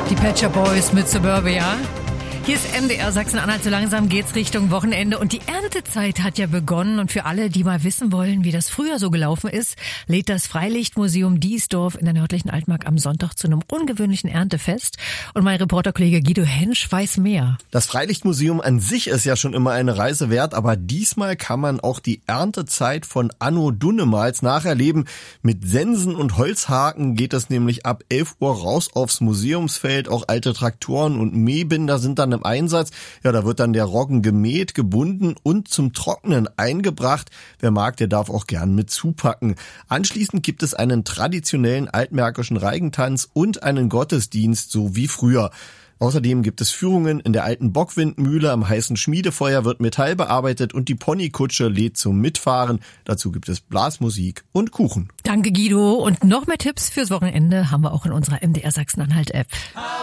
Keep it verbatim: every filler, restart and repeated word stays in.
Die Pet Shop Boys mit Suburbia. Hier ist M D R Sachsen-Anhalt, so langsam geht's Richtung Wochenende und die Erntezeit hat ja begonnen und für alle, die mal wissen wollen, wie das früher so gelaufen ist, lädt das Freilichtmuseum Diesdorf in der nördlichen Altmark am Sonntag zu einem ungewöhnlichen Erntefest und mein Reporterkollege Guido Hensch weiß mehr. Das Freilichtmuseum an sich ist ja schon immer eine Reise wert, aber diesmal kann man auch die Erntezeit von Anno Dunnemals nacherleben. Mit Sensen und Holzhaken geht es nämlich ab elf Uhr raus aufs Museumsfeld, auch alte Traktoren und Mähbinder sind dann im Einsatz. Ja, da wird dann der Roggen gemäht, gebunden und zum Trocknen eingebracht. Wer mag, der darf auch gern mit zupacken. Anschließend gibt es einen traditionellen altmärkischen Reigentanz und einen Gottesdienst, so wie früher. Außerdem gibt es Führungen in der alten Bockwindmühle, am heißen Schmiedefeuer wird Metall bearbeitet und die Ponykutsche lädt zum Mitfahren. Dazu gibt es Blasmusik und Kuchen. Danke Guido und noch mehr Tipps fürs Wochenende haben wir auch in unserer M D R Sachsen-Anhalt App.